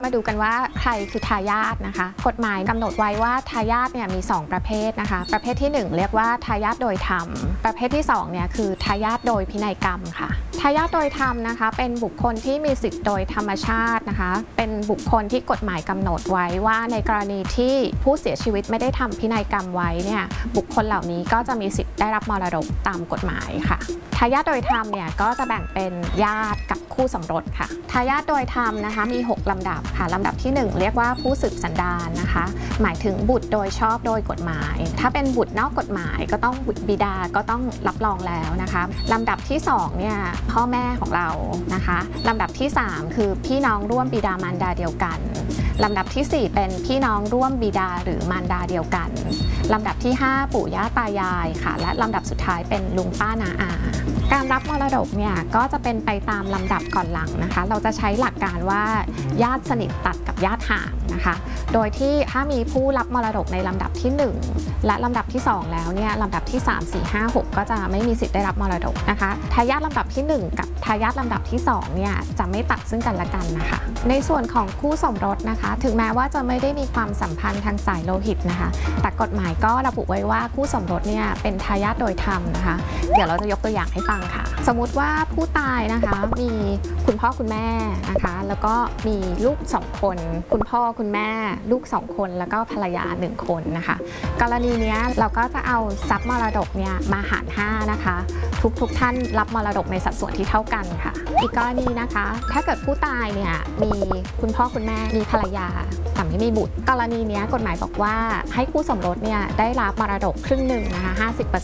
มาดูกันว่าใครคือทายาทนะคะกฎหมายกำหนดไว้ว่าทายาทเนี่ยมี2ประเภทนะคะประเภทที่1เรียกว่าทายาทโดยธรรมประเภทที่2เนี่ยคือทายาทโดยพินัยกรรมค่ะทายาทโดยธรรมนะคะเป็นบุคคลที่มีสิทธิ์โดยธรรมชาตินะคะเป็นบุคคลที่กฎหมายกำหนดไว้ว่าในกรณีที่ผู้เสียชีวิตไม่ได้ทำพินัยกรรมไว้เนี่ยบุคคลเหล่านี้ก็จะมีสิทธิ์ได้รับมรดกตามกฎหมายค่ะทายาทโดยธรรมเนี่ยก็จะแบ่งเป็นญาติกับคู่สมรสค่ะทายาทโดยธรรมนะคะมี6ลำดับค่ะลำดับที่1เรียกว่าผู้สืบสันดานนะคะหมายถึงบุตรโดยชอบโดยกฎหมายถ้าเป็นบุตรนอกกฎหมายก็ต้องบุตรบิดาก็ต้องรับรองแล้วนะคะลำดับที่2เนี่ยพ่อแม่ของเรานะคะลำดับที่3คือพี่น้องร่วมบิดามารดาเดียวกันลำดับที่4เป็นพี่น้องร่วมบิดาหรือมารดาเดียวกันลำดับที่5ปู่ย่าตายายค่ะและลำดับสุดท้ายเป็นลุงป้าน้าอาการรับมรดกเนี่ยก็จะเป็นไปตามลำดับก่อนหลังนะคะเราจะใช้หลักการว่าญาติสนิทตัดกับญาติห่างนะคะโดยที่ถ้ามีผู้รับมรดกในลำดับที่1และลำดับที่2แล้วเนี่ยลำดับที่3 4 5 6ก็จะไม่มีสิทธิ์ได้รับมรดกนะคะทายาทลำดับที่1กับทายาทลำดับที่2เนี่ยจะไม่ตัดซึ่งกันและกันนะคะในส่วนของคู่สมรสนะคะถึงแม้ว่าจะไม่ได้มีความสัมพันธ์ทางสายโลหิตนะคะแต่กฎหมายก็ระบุไว้ว่าคู่สมรสเนี่ยเป็นทายาทโดยธรรมนะคะเดี๋ยวเราจะยกตัวอย่างให้ฟังค่ะสมมุติว่าผู้ตายนะคะมีคุณพ่อคุณแม่นะคะแล้วก็มีลูก2คนคุณพ่อคุณแม่ลูก2คนแล้วก็ภรรยา1คนนะคะกรณีนี้เราก็จะเอาทรัพย์มรดกเนี่ยมาหาร5นะคะทุกท่านรับมรดกในสัดส่วนที่เท่ากันค่ะอีกกรณีนะคะถ้าเกิดผู้ตายเนี่ยมีคุณพ่อคุณแม่มีภรรยาแต่ไม่มีบุตรกรณีนี้กฎหมายบอกว่าให้คู่สมรสเนี่ยได้รับมรดกครึ่งหนึ่งนะคะ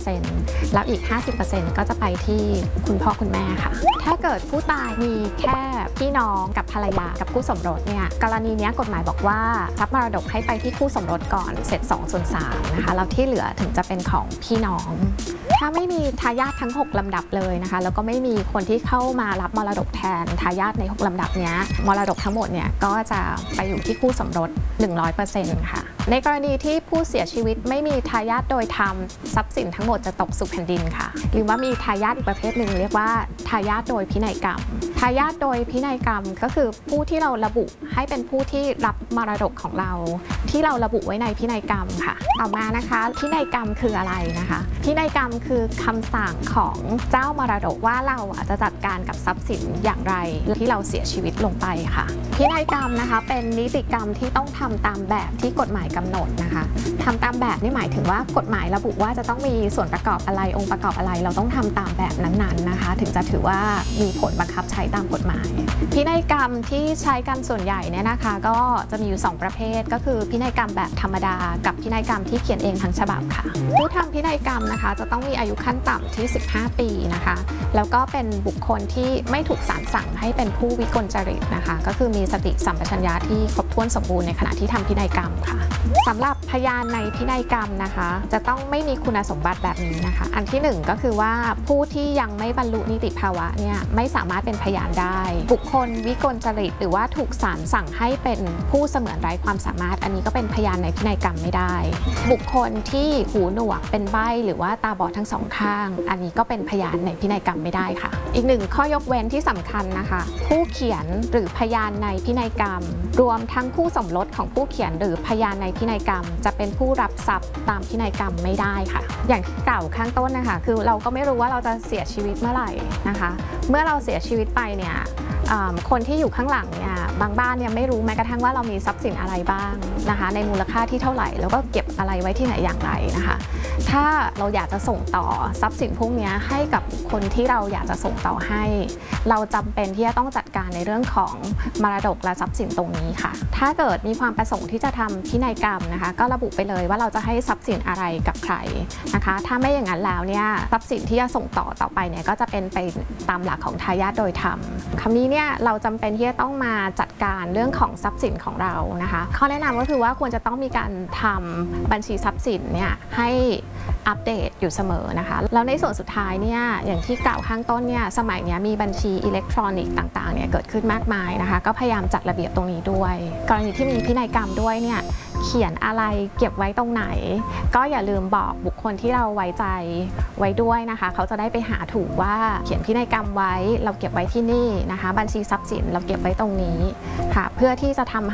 50% แล้วอีก 50% ก็จะไปที่คุณพ่อคุณแม่ค่ะถ้าเกิดผู้ตายมีแค่พี่น้องกับภรรยากับคู่สมรสเนี่ยกรณีนี้กฎหมายบอกว่าทรัพย์มรดกให้ไปที่คู่สมรสก่อนเสร็จ2/3นะคะแล้วที่เหลือถึงจะเป็นของพี่น้องถ้าไม่มีทายาททั้ง6ลำดับเลยนะคะแล้วก็ไม่มีคนที่เข้ามารับมรดกแทนทายาทใน6ลำดับนี้มรดกทั้งหมดเนี่ยก็จะไปอยู่ที่คู่สมรส 100% ค่ะในกรณีที่ผู้เสียชีวิตไม่มีทายาทโดยธรรมทรัพย์สินทั้งหมดจะตกสู่แผ่นดินค่ะหรือว่ามีทายาทอีกประเภทหนึ่งเรียกว่าทายาทโดยพินัยกรรมทายาทโดยพินัยกรรมก็คือผู้ที่เราระบุให้เป็นผู้ที่รับมรดกของเราที่เราระบุไว้ในพินัยกรรมค่ะต่อมานะคะพินัยกรรมคืออะไรนะคะพินัยกรรมคือคำสั่งของเจ้ามรดกว่าเราจะจัดการกับทรัพย์สินอย่างไรที่เราเสียชีวิตลงไปค่ะพินัยกรรมนะคะเป็นนิติกรรมที่ต้องทำตามแบบที่กฎหมายกำหนดนะคะทำตามแบบนี่หมายถึงว่ากฎหมายระบุว่าจะต้องมีส่วนประกอบอะไรองค์ประกอบอะไรเราต้องทำตามแบบนั้นๆนะคะถึงจะถือว่ามีผลบังคับใช้ตามกฎหมายพินัยกรรมที่ใช้กันส่วนใหญ่เนี่ยนะคะก็จะมีอยู่2ประเภทก็คือพินัยกรรมแบบธรรมดากับพินัยกรรมที่เขียนเองทั้งฉบับค่ะผู้ทำพินัยกรรมนะคะจะต้องมีอายุขั้นต่ำที่15 ปีนะคะแล้วก็เป็นบุคคลที่ไม่ถูกศาลสั่งให้เป็นผู้วิกลจริตนะคะก็คือมีสติสัมปชัญญะที่ครบถ้วนสมบูรณ์ในขณะที่ทำพินัยกรรมค่ะสำหรับพยานในพินัยกรรมนะคะจะต้องไม่มีคุณสมบัติแบบนี้นะคะอันที่1ก็คือว่าผู้ที่ยังไม่บรรลุนิติภาวะเนี่ยไม่สามารถเป็นพยานได้บุคคลวิกลจริตหรือว่าถูกศาลสั่งให้เป็นผู้เสมือนไร้ความสามารถอันนี้ก็เป็นพยานในพินัยกรรมไม่ได้บุคคลที่หูหนวกเป็นใบ้หรือว่าตาบอดทั้ง2ข้างอันนี้ก็เป็นพยานในพินัยกรรมไม่ได้ค่ะอีกหนึ่งข้อยกเว้นที่สำคัญนะคะผู้เขียนหรือพยานในพินัยกรรมรวมทั้งคู่สมรสของผู้เขียนหรือพยานในพินัยกรรมจะเป็นผู้รับทรัพย์ตามพินัยกรรมไม่ได้ค่ะอย่างที่กล่าวข้างต้นนะคะคือเราก็ไม่รู้ว่าเราจะเสียชีวิตเมื่อไหร่นะคะเมื่อเราเสียชีวิตไปเนี่ยคนที่อยู่ข้างหลังเนี่ยบางบ้านเนี่ยไม่รู้แม้กระทั่งว่าเรามีทรัพย์สินอะไรบ้างนะคะในมูลค่าที่เท่าไหร่แล้วก็เก็บอะไรไว้ที่ไหนอย่างไรนะคะถ้าเราอยากจะส่งต่อทรัพย์สินพวกนี้ให้กับคนที่เราอยากจะส่งต่อให้เราจำเป็นที่จะต้องจัดการในเรื่องของมรดกและทรัพย์สินตรงนี้ค่ะถ้าเกิดมีความประสงค์ที่จะทำพินัยกรรมนะคะก็ระบุไปเลยว่าเราจะให้ทรัพย์สินอะไรกับใครนะคะถ้าไม่อย่างนั้นแล้วเนี่ยทรัพย์สินที่จะส่งต่อไปเนี่ยก็จะเป็นไปตามหลักของทายาทโดยธรรมคำนี้เนี่ยเราจำเป็นที่จะต้องมาจัดการเรื่องของทรัพย์สินของเรานะคะข้อแนะนำก็คือว่าควรจะต้องมีการทำบัญชีทรัพย์สินเนี่ยให้อัปเดตอยู่เสมอนะคะแล้วในส่วนสุดท้ายเนี่ยอย่างที่กล่าวข้างต้นเนี่ยสมัยนี้มีบัญชีอิเล็กทรอนิกส์ต่างๆเนี่ยเกิดขึ้นมากมายนะคะก็พยายามจัดระเบียบตรงนี้ด้วยกรณีที่มีพินัยกรรมด้วยเนี่ยเขียนอะไรเก็บไว้ตรงไหนก็อย่าลืมบอกบุคคลที่เราไว้ใจไว้ด้วยนะคะเขาจะได้ไปหาถูกว่าเขียนพินัยกรรมไว้เราเก็บไว้ที่นี่นะคะบัญชีทรัพย์สินเราเก็บไว้ตรงนี้ค่ะเพื่อที่จะทำ